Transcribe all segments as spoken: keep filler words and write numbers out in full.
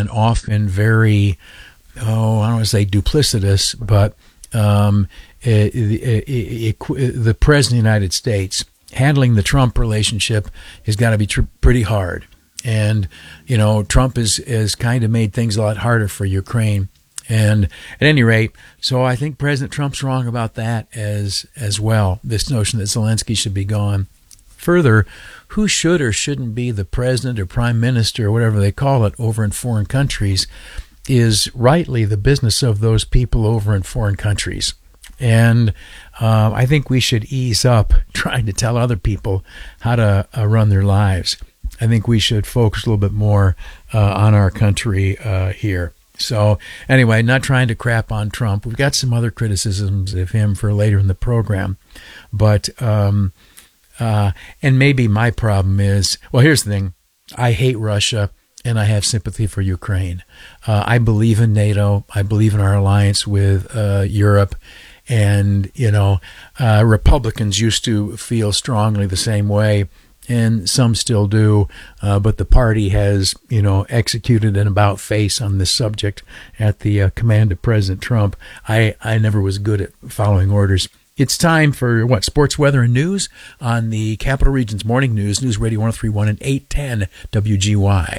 and often very, oh, I don't want to say duplicitous, but um, it, it, it, it, the President of the United States handling the Trump relationship has got to be tr- pretty hard. And, you know, Trump has, has kind of made things a lot harder for Ukraine. And at any rate, so I think President Trump's wrong about that as as well, this notion that Zelensky should be gone. Further, who should or shouldn't be the president or prime minister or whatever they call it over in foreign countries is rightly the business of those people over in foreign countries. And uh, I think we should ease up trying to tell other people how to uh, run their lives. I think we should focus a little bit more uh, on our country uh, here. So anyway, not trying to crap on Trump. We've got some other criticisms of him for later in the program. But, um, uh, and maybe my problem is, well, here's the thing. I hate Russia and I have sympathy for Ukraine. Uh, I believe in NATO. I believe in our alliance with uh, Europe. And, you know, uh, Republicans used to feel strongly the same way. And some still do, uh, but the party has, you know, executed an about face on this subject at the uh, command of President Trump. I, I never was good at following orders. It's time for, what, sports, weather, and news on the Capital Region's Morning News, News Radio one oh three point one and eight ten W G Y.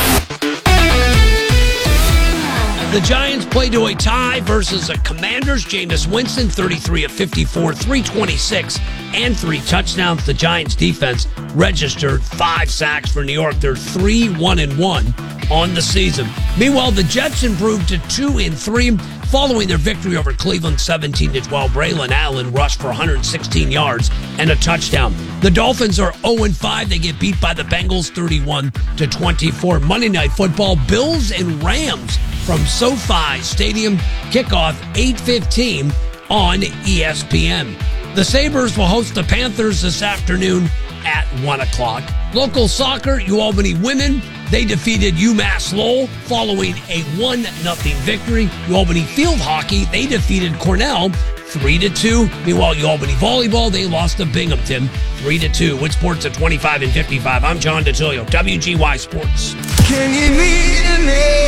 The Giants play to a tie versus the Commanders. Jameis Winston, thirty-three of fifty-four, three twenty-six, and three touchdowns. The Giants defense registered five sacks for New York. They're three one and one on the season. Meanwhile, the Jets improved to two and three following their victory over Cleveland seventeen to twelve. Braylon Allen rushed for one hundred sixteen yards and a touchdown. The Dolphins are oh and five. They get beat by the Bengals thirty-one to twenty-four. Monday Night Football, Bills and Rams from SoFi Stadium. Kickoff eight fifteen on E S P N. The Sabres will host the Panthers this afternoon at one o'clock. Local soccer, UAlbany women, they defeated UMass Lowell following a one nothing victory. UAlbany field hockey, they defeated Cornell three to two. Meanwhile, UAlbany volleyball, they lost to Binghamton three to two. With sports at twenty-five and fifty-five, I'm John DeTilio, W G Y Sports. Can you meet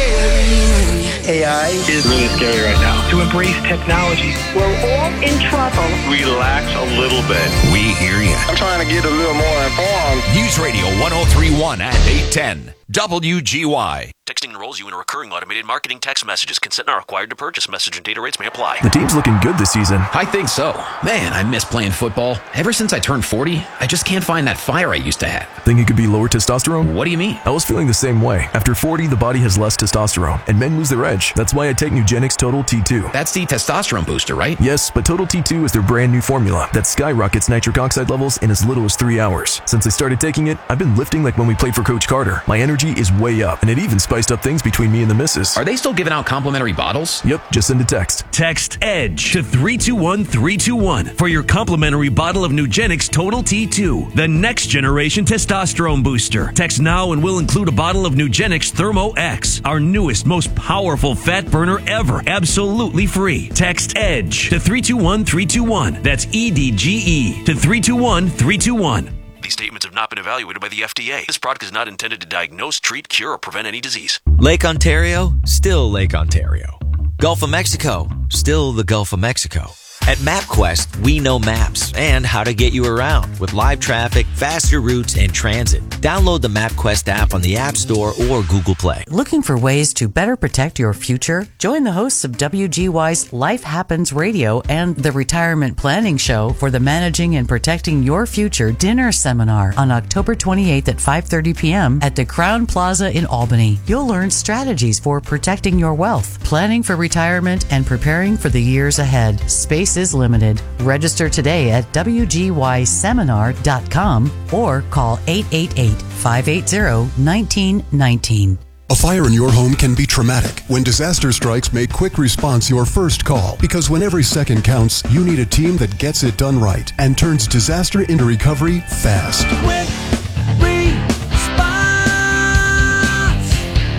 me? A I is really scary right now. To embrace technology. We're all in trouble. Relax a little bit. We hear you. I'm trying to get a little more informed. News Radio one oh three point one and eight ten W G Y. Texting enrolls you in a recurring automated marketing text messages. Consent not required to purchase. Message and data rates may apply. The team's looking good this season. I think so. Man, I miss playing football. Ever since I turned forty, I just can't find that fire I used to have. Think it could be lower testosterone? What do you mean? I was feeling the same way. After forty, the body has less testosterone, and men lose their edge. That's why I take Nugenix Total T two. That's the testosterone booster, right? Yes, but Total T two is their brand new formula that skyrockets nitric oxide levels in as little as three hours. Since I started taking it, I've been lifting like when we played for Coach Carter. My energy is way up, and it even spiced up things between me and the missus. Are they still giving out complimentary bottles? Yep, just send a text. Text EDGE to three two one three two one for your complimentary bottle of Nugenix Total T two, the next generation testosterone booster. Text now and we'll include a bottle of Nugenix Thermo X, our newest, most powerful fat burner ever, absolutely free. Text EDGE to three two one three two one. That's E D G E to three two one three two one. These statements have not been evaluated by the F D A. This product is not intended to diagnose, treat, cure, or prevent any disease. Lake Ontario, still Lake Ontario. Gulf of Mexico, still the Gulf of Mexico. At MapQuest, we know maps and how to get you around with live traffic, faster routes, and transit. Download the MapQuest app on the App Store or Google Play. Looking for ways to better protect your future? Join the hosts of W G Y's Life Happens Radio and the Retirement Planning Show for the Managing and Protecting Your Future Dinner Seminar on October twenty-eighth at five thirty p.m. at the Crown Plaza in Albany. You'll learn strategies for protecting your wealth, planning for retirement, and preparing for the years ahead. Space is limited. Register today at W G Y seminar dot com or call eight eight eight, five eight zero, one nine one nine. A fire in your home can be traumatic. When disaster strikes, make quick response your first call. Because when every second counts, you need a team that gets it done right and turns disaster into recovery fast. Texting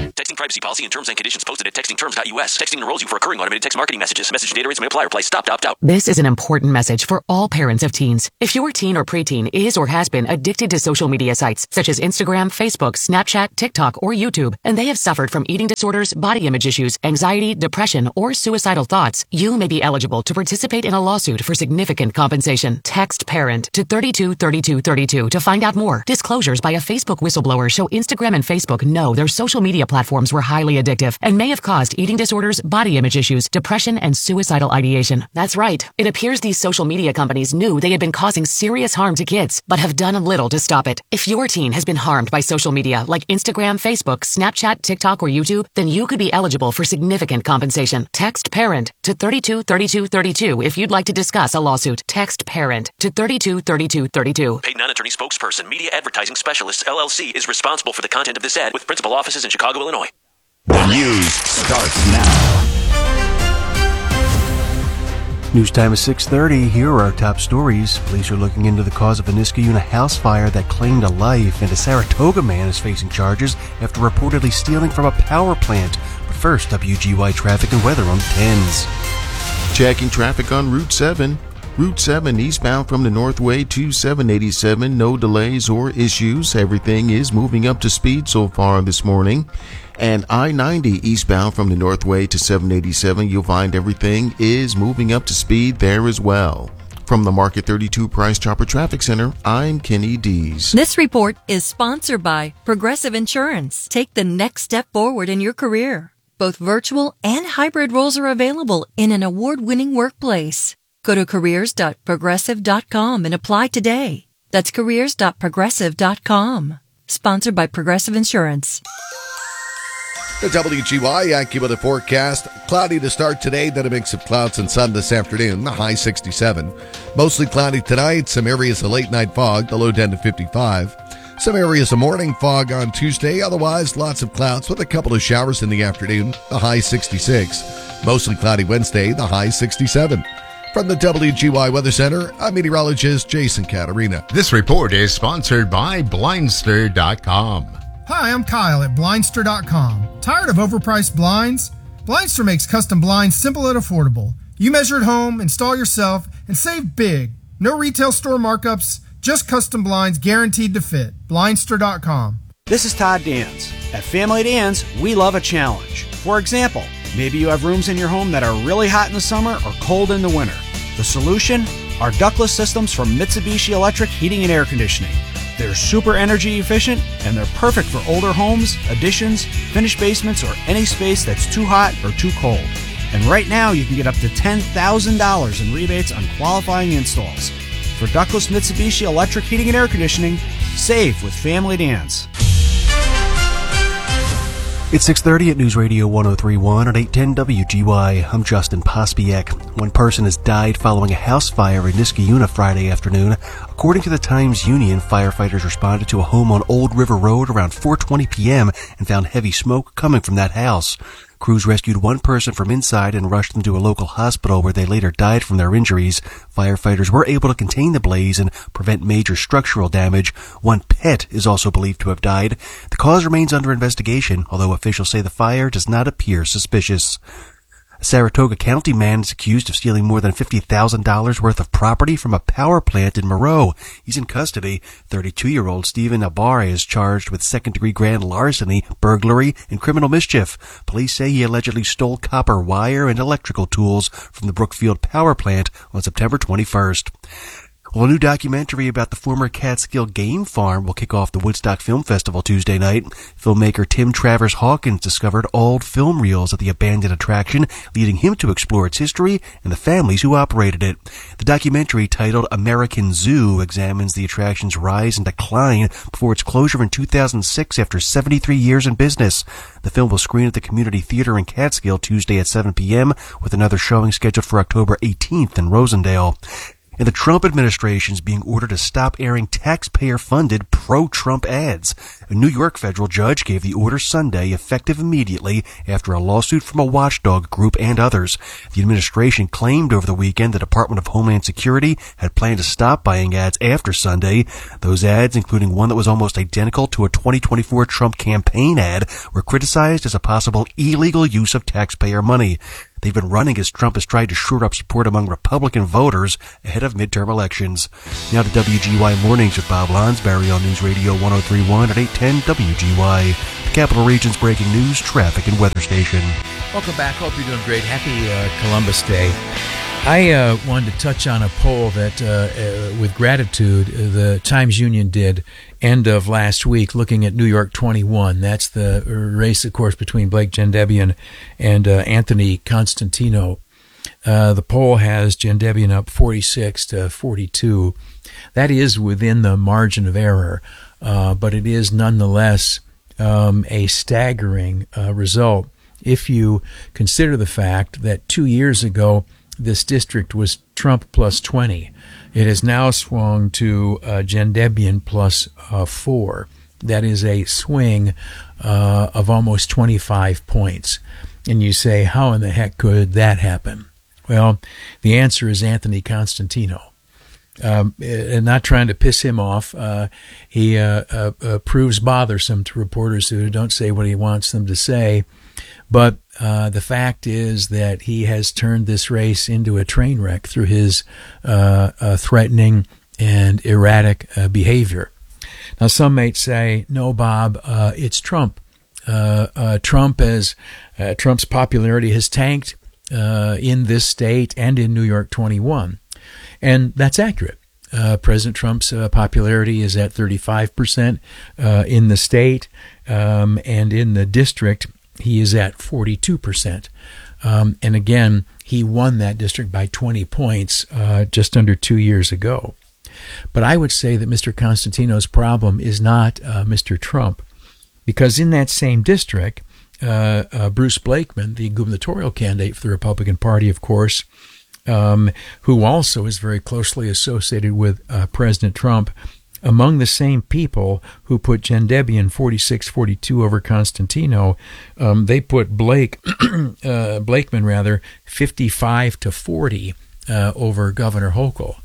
privacy policy and terms and conditions posted at texting terms dot U S. Texting enrolls you for recurring automated text marketing messages. Message data rates may apply. Reply stop to opt out. This is an important message for all parents of teens. If your teen or preteen is or has been addicted to social media sites such as Instagram, Facebook, Snapchat, TikTok, or YouTube, and they have suffered from eating disorders, body image issues, anxiety, depression, or suicidal thoughts, you may be eligible to participate in a lawsuit for significant compensation. Text PARENT to thirty-two thirty-two thirty-two to find out more. Disclosures by a Facebook whistleblower show Instagram and Facebook know their social media platforms were highly addictive and may have caused eating disorders, body image issues, depression, and suicidal ideation. That's right. It appears these social media companies knew they had been causing serious harm to kids, but have done little to stop it. If your teen has been harmed by social media like Instagram, Facebook, Snapchat, TikTok, or YouTube, then you could be eligible for significant compensation. Text PARENT to thirty-two thirty-two thirty-two if you'd like to discuss a lawsuit. Text PARENT to thirty-two thirty-two thirty-two. Paid non-attorney spokesperson, Media Advertising Specialists, L L C, is responsible for the content of this ad with principal offices in Chicago, Illinois. The news starts now. News time is six thirty. Here are our top stories. Police are looking into the cause of a Niskayuna house fire that claimed a life, and a Saratoga man is facing charges after reportedly stealing from a power plant. But first, W G Y traffic and weather on the tens. Checking traffic on Route seven. Route seven eastbound from the Northway to seven eighty-seven. No delays or issues. Everything is moving up to speed so far this morning. And I ninety eastbound from the Northway to seven eighty-seven. You'll find everything is moving up to speed there as well. From the Market thirty-two Price Chopper Traffic Center, I'm Kenny Dees. This report is sponsored by Progressive Insurance. Take the next step forward in your career. Both virtual and hybrid roles are available in an award-winning workplace. Go to careers dot progressive dot com and apply today. That's careers dot progressive dot com. Sponsored by Progressive Insurance. The W G Y AccuWeather forecast. Cloudy to start today, then a mix of clouds and sun this afternoon, the high sixty-seven. Mostly cloudy tonight, some areas of late night fog, the low ten to fifty-five. Some areas of morning fog on Tuesday, otherwise lots of clouds with a couple of showers in the afternoon, the high sixty-six. Mostly cloudy Wednesday, the high sixty-seven. From the W G Y Weather Center, I'm meteorologist Jason Caterina. This report is sponsored by Blindster dot com. Hi, I'm Kyle at Blindster dot com. Tired of overpriced blinds? Blindster makes custom blinds simple and affordable. You measure at home, install yourself, and save big. No retail store markups, just custom blinds guaranteed to fit. Blindster dot com. This is Todd Dans. At Family Dans, we love a challenge. For example, maybe you have rooms in your home that are really hot in the summer or cold in the winter. The solution? Our ductless systems from Mitsubishi Electric Heating and Air Conditioning. They're super energy efficient, and they're perfect for older homes, additions, finished basements, or any space that's too hot or too cold. And right now, you can get up to ten thousand dollars in rebates on qualifying installs. For ductless Mitsubishi Electric Heating and Air Conditioning, save with Family Dans. It's six thirty at News Radio one oh three point one at eight ten W G Y. I'm Justin Pospiek. One person has died following a house fire in Niskayuna Friday afternoon. According to the Times-Union, firefighters responded to a home on Old River Road around four twenty p.m. and found heavy smoke coming from that house. Crews rescued one person from inside and rushed them to a local hospital where they later died from their injuries. Firefighters were able to contain the blaze and prevent major structural damage. One pet is also believed to have died. The cause remains under investigation, although officials say the fire does not appear suspicious. A Saratoga County man is accused of stealing more than fifty thousand dollars worth of property from a power plant in Moreau. He's in custody. thirty-two-year-old Stephen Ibarra is charged with second-degree grand larceny, burglary, and criminal mischief. Police say he allegedly stole copper wire and electrical tools from the Brookfield power plant on September twenty-first. Well, a new documentary about the former Catskill Game Farm will kick off the Woodstock Film Festival Tuesday night. Filmmaker Tim Travers Hawkins discovered old film reels at the abandoned attraction, leading him to explore its history and the families who operated it. The documentary, titled American Zoo, examines the attraction's rise and decline before its closure in two thousand six after seventy-three years in business. The film will screen at the Community Theater in Catskill Tuesday at seven p.m., with another showing scheduled for October eighteenth in Rosendale. And the Trump administration is being ordered to stop airing taxpayer-funded pro-Trump ads. A New York federal judge gave the order Sunday, effective immediately after a lawsuit from a watchdog group and others. The administration claimed over the weekend the Department of Homeland Security had planned to stop buying ads after Sunday. Those ads, including one that was almost identical to a twenty twenty-four Trump campaign ad, were criticized as a possible illegal use of taxpayer money. They've been running as Trump has tried to shore up support among Republican voters ahead of midterm elections. Now to W G Y Mornings with Bob Lonsberry on News Radio ten thirty-one at eight ten W G Y, the Capital Region's breaking news, traffic, and weather station. Welcome back. Hope you're doing great. Happy uh, Columbus Day. I uh, wanted to touch on a poll that, uh, uh, with gratitude, uh, the Times Union did end of last week, looking at New York twenty-one. That's the race, of course, between Blake Jandebian and uh, Anthony Constantino. Uh, the poll has Jandebian up forty-six to forty-two. That is within the margin of error, uh, but it is nonetheless um, a staggering uh, result if you consider the fact that two years ago, this district was Trump plus twenty. It has now swung to uh, Jandebian plus uh, four. That is a swing uh, of almost twenty-five points. And you say, how in the heck could that happen? Well, the answer is Anthony Constantino. Um, and not trying to piss him off, uh, he uh, uh, uh, proves bothersome to reporters who don't say what he wants them to say. But uh, the fact is that he has turned this race into a train wreck through his uh, uh, threatening and erratic uh, behavior. Now, some might say, no, Bob, uh, it's Trump. Uh, uh, Trump as uh, Trump's popularity has tanked uh, in this state and in New York twenty-one. And that's accurate. Uh, President Trump's uh, popularity is at thirty-five percent uh, in the state, um, and in the district, he is at forty-two percent. Um, and again, he won that district by twenty points uh, just under two years ago. But I would say that Mister Constantino's problem is not uh, Mister Trump, because in that same district, uh, uh, Bruce Blakeman, the gubernatorial candidate for the Republican Party, of course, um, who also is very closely associated with uh, President Trump, among the same people who put Jandebian forty-six forty-two over Constantino, um, they put Blake, uh, Blakeman rather, fifty-five to forty uh, over Governor Hochul.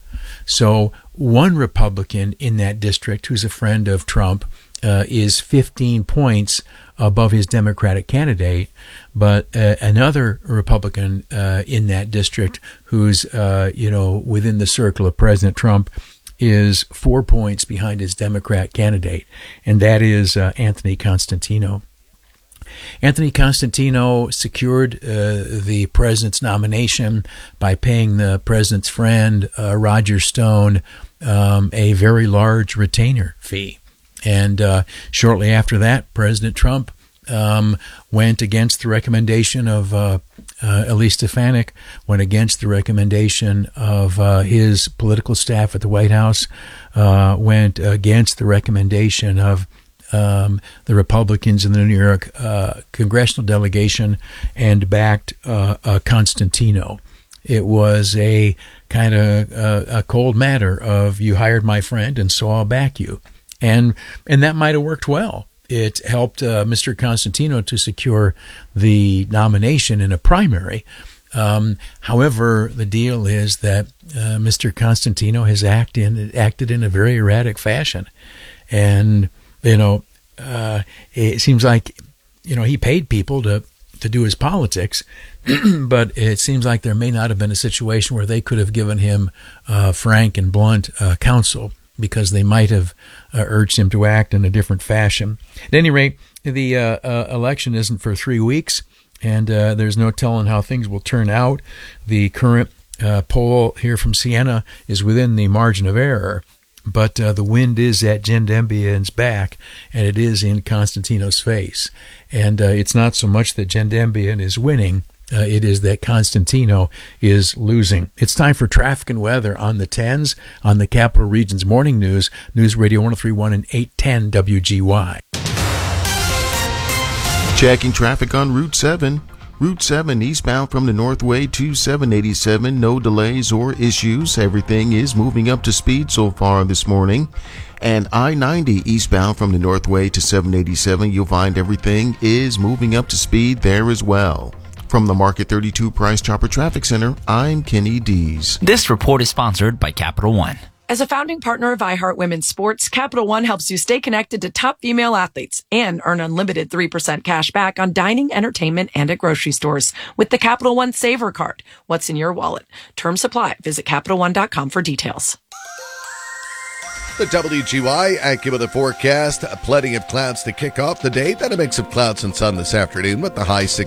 So one Republican in that district who's a friend of Trump uh, is fifteen points above his Democratic candidate, but uh, another Republican uh, in that district who's uh, you know within the circle of President Trump is four points behind his Democrat candidate, and that is uh, Anthony Constantino. Anthony Constantino secured uh, the president's nomination by paying the president's friend, uh, Roger Stone, um, a very large retainer fee. And uh, shortly after that, President Trump um, went against the recommendation of uh, uh, Elise Stefanik, went against the recommendation of uh, his political staff at the White House, uh, went against the recommendation of Um, the Republicans in the New York uh, congressional delegation, and backed uh, uh, Constantino. It was a kind of uh, a cold matter of, you hired my friend and so I'll back you. And and that might have worked well. It helped uh, Mister Constantino to secure the nomination in a primary. Um, however, the deal is that uh, Mister Constantino has act in, acted in a very erratic fashion. And You know, uh, it seems like, you know, he paid people to, to do his politics, but it seems like there may not have been a situation where they could have given him uh, frank and blunt uh, counsel, because they might have uh, urged him to act in a different fashion. At any rate, the uh, uh, election isn't for three weeks, and uh, there's no telling how things will turn out. The current uh, poll here from Siena is within the margin of error. But uh, the wind is at Jandebian's back, and it is in Constantino's face. And uh, it's not so much that Jandebian is winning, uh, it is that Constantino is losing. It's time for traffic and weather on the tens, on the Capital Region's Morning News, News Radio ten thirty-one and eight ten W G Y. Checking traffic on Route seven. Route seven eastbound from the Northway to seven eighty-seven, no delays or issues. Everything is moving up to speed so far this morning. And I ninety eastbound from the Northway to seven eighty-seven, you'll find everything is moving up to speed there as well. From the Market thirty-two Price Chopper Traffic Center, I'm Kenny Dees. This report is sponsored by Capital One. As a founding partner of iHeart Women's Sports, Capital One helps you stay connected to top female athletes and earn unlimited three percent cash back on dining, entertainment, and at grocery stores with the Capital One Saver Card. What's in your wallet? Terms apply. Visit Capital One dot com for details. The W G Y AccuWeather forecast. Plenty of clouds to kick off the day. Then a mix of clouds and sun this afternoon with the high sixty.